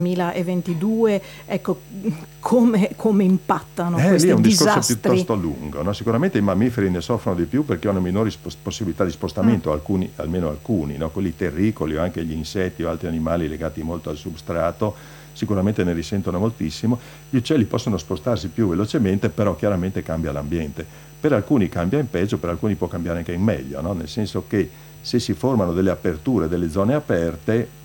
2022, ecco, come impattano Lì è questi un discorso disastri? piuttosto lungo, no? Sicuramente i mammiferi ne soffrono di più perché hanno minori possibilità di spostamento, almeno alcuni, no? Quelli terricoli o anche gli insetti o altri animali legati molto al substrato sicuramente ne risentono moltissimo. Gli uccelli possono spostarsi più velocemente, però chiaramente cambia l'ambiente. Per alcuni cambia in peggio, per alcuni può cambiare anche in meglio, no? Nel senso che se si formano delle aperture, delle zone aperte,